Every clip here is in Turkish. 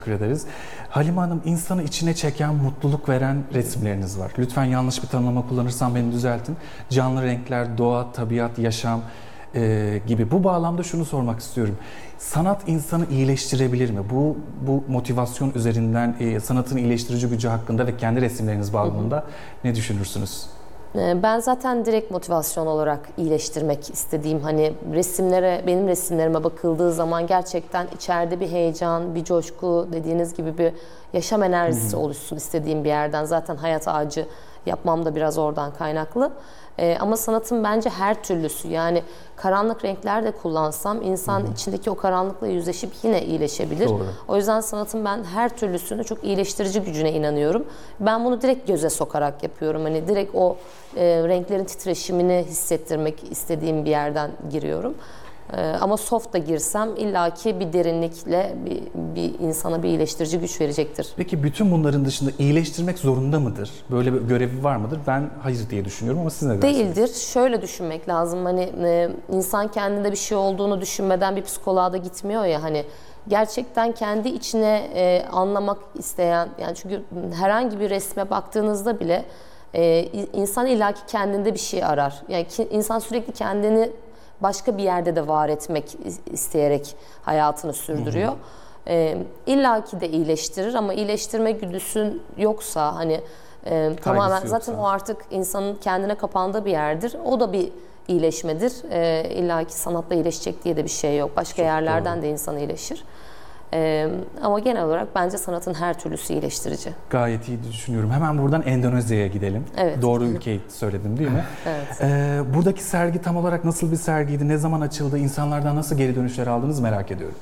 Teşekkür ederiz. Halime Hanım, insanı içine çeken, mutluluk veren resimleriniz var. Lütfen yanlış bir tanımlama kullanırsam beni düzeltin. Canlı renkler, doğa, tabiat, yaşam gibi. Bu bağlamda şunu sormak istiyorum. Sanat insanı iyileştirebilir mi? Bu motivasyon üzerinden sanatın iyileştirici gücü hakkında ve kendi resimleriniz bağlamında ne düşünürsünüz? Ben zaten direkt motivasyon olarak iyileştirmek istediğim, hani benim resimlerime bakıldığı zaman gerçekten içeride bir heyecan, bir coşku, dediğiniz gibi bir yaşam enerjisi oluşsun istediğim bir yerden. Zaten hayat ağacı yapmam da biraz oradan kaynaklı. Ama sanatın bence her türlüsü, yani karanlık renkler de kullansam insan içindeki o karanlıkla yüzleşip yine iyileşebilir. Doğru. O yüzden sanatın ben her türlüsünü çok iyileştirici gücüne inanıyorum. Ben bunu direkt göze sokarak yapıyorum. Hani direkt o renklerin titreşimini hissettirmek istediğim bir yerden giriyorum. Ama soft da girsem illaki bir derinlikle bir insana bir iyileştirici güç verecektir. Peki bütün bunların dışında iyileştirmek zorunda mıdır? Böyle bir görevi var mıdır? Ben hayır diye düşünüyorum ama siz ne dersiniz? Değildir. Şöyle düşünmek lazım. Hani insan kendinde bir şey olduğunu düşünmeden bir psikoloğa da gitmiyor ya, hani gerçekten kendi içine anlamak isteyen, yani çünkü herhangi bir resme baktığınızda bile insan illaki kendinde bir şey arar. Yani insan sürekli kendini başka bir yerde de var etmek isteyerek hayatını sürdürüyor. İlla ki de iyileştirir ama iyileştirme güdüsün yoksa, hani tamamen zaten o artık insanın kendine kapandığı bir yerdir. O da bir iyileşmedir. İlla ki sanatla iyileşecek diye de bir şey yok. Başka Çok yerlerden doğru. de insan iyileşir. Ama genel olarak bence sanatın her türlüsü iyileştirici. Gayet iyi düşünüyorum. Hemen buradan Endonezya'ya gidelim. Evet. Doğru ülkeyi söyledim değil mi? Evet. Buradaki sergi tam olarak nasıl bir sergiydi? Ne zaman açıldı? İnsanlardan nasıl geri dönüşler aldınız merak ediyorum.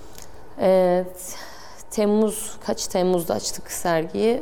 Kaç Temmuz'da açtık sergiyi?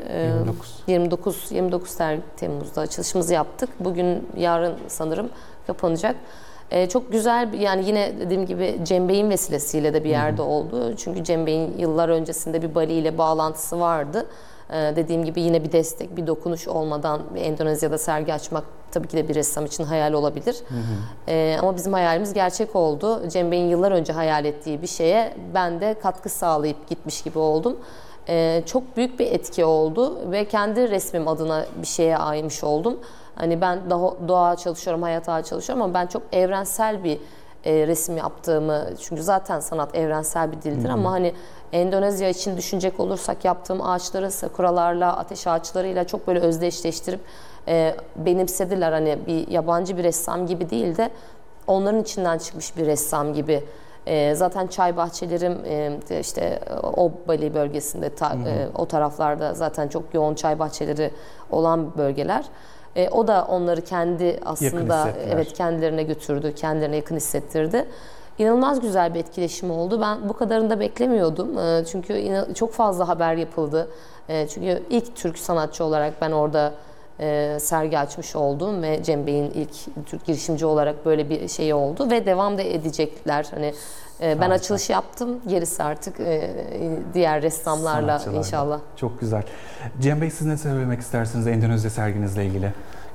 29 Temmuz'da açılışımızı yaptık. Yarın sanırım kapanacak. Çok güzel, yani yine dediğim gibi Cem Bey'in vesilesiyle de bir yerde oldu. Çünkü Cem Bey'in yıllar öncesinde bir Bali ile bağlantısı vardı. Dediğim gibi yine bir destek, bir dokunuş olmadan Endonezya'da sergi açmak tabii ki de bir ressam için hayal olabilir. Ama bizim hayalimiz gerçek oldu. Cem Bey'in yıllar önce hayal ettiği bir şeye ben de katkı sağlayıp gitmiş gibi oldum. Çok büyük bir etki oldu ve kendi resmim adına bir şeye aymış oldum. Hani ben doğa çalışıyorum, hayat ağı çalışıyorum ama ben çok evrensel bir resim yaptığımı, çünkü zaten sanat evrensel bir dildir ama hani Endonezya için düşünecek olursak yaptığım ağaçları sakuralarla, ateş ağaçlarıyla çok böyle özdeşleştirip benimsediler. Hani bir yabancı bir ressam gibi değil de onların içinden çıkmış bir ressam gibi. Zaten çay bahçelerim işte o Bali bölgesinde o taraflarda zaten çok yoğun çay bahçeleri olan bölgeler. O da onları kendi aslında kendilerine götürdü, kendilerine yakın hissettirdi. İnanılmaz güzel bir etkileşim oldu. Ben bu kadarını da beklemiyordum. Çünkü çok fazla haber yapıldı. Çünkü ilk Türk sanatçı olarak ben orada sergi açmış oldum ve Cem Bey'in ilk Türk girişimci olarak böyle bir şey oldu ve devam da edecekler. Hani ben açılış yaptım, gerisi artık diğer ressamlarla inşallah. Çok güzel. Cem Bey, siz ne söylemek istersiniz Endonezya serginizle ilgili?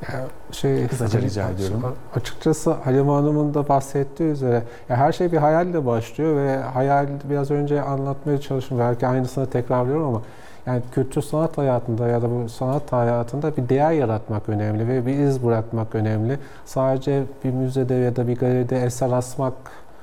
Kısaca rica ediyorum. Açıkçası Halime Hanım'ın da bahsettiği üzere her şey bir hayalle başlıyor ve hayal biraz önce anlatmaya çalıştım. Belki aynısını tekrarlıyorum ama yani kültür sanat hayatında ya da bu sanat hayatında bir değer yaratmak önemli ve bir iz bırakmak önemli. Sadece bir müzede ya da bir galeride eser asmak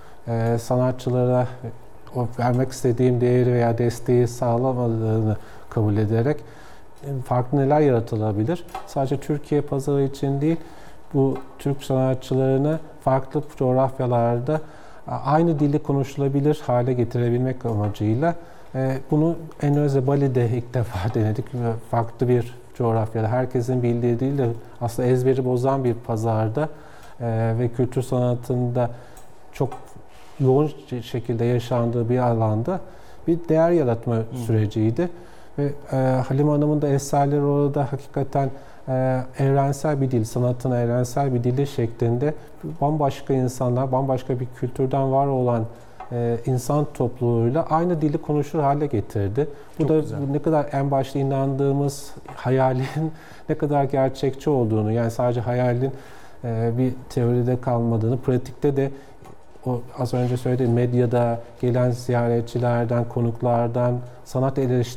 sanatçılara o vermek istediğim değeri veya desteği sağlamadığını kabul ederek farklı neler yaratılabilir. Sadece Türkiye pazarı için değil, bu Türk sanatçılarını farklı coğrafyalarda aynı dili konuşulabilir hale getirebilmek amacıyla bunu Endonezya Bali'de ilk defa denedik. Farklı bir coğrafyada, herkesin bildiği değil de aslında ezberi bozan bir pazarda ve kültür sanatında çok yoğun şekilde yaşandığı bir alanda bir değer yaratma süreciydi. Ve Halime Hanım'ın da eserleri orada hakikaten evrensel bir dil, sanatın evrensel bir dili şeklinde bambaşka insanlar, bambaşka bir kültürden var olan insan topluluğuyla aynı dili konuşur hale getirdi. Bu Çok da güzel. Ne kadar en başta inandığımız hayalin ne kadar gerçekçi olduğunu, yani sadece hayalin bir teoride kalmadığını, pratikte de o az önce söylediğim medyada gelen ziyaretçilerden, konuklardan, sanat eleştirilerden